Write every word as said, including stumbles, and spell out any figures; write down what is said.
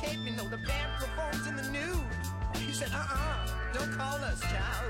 tape, you know the band performs in the nude. He said, uh-uh, don't call us, child.